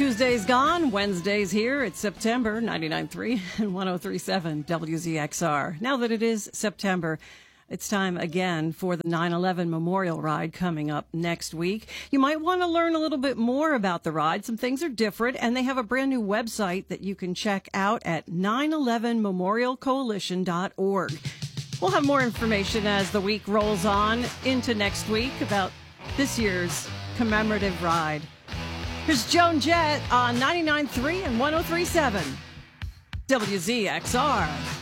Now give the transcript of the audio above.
Tuesday's gone, Wednesday's here. It's September 99.3 and 103.7 WZXR. Now that it is September, it's time again for the 9/11 Memorial Ride coming up next week. You might want to learn a little bit more about the ride. Some things are different, and they have a brand new website that you can check out at 911memorialcoalition.org. We'll have more information as the week rolls on into next week about this year's commemorative ride. Here's Joan Jett on 99.3 and 103.7 WZXR.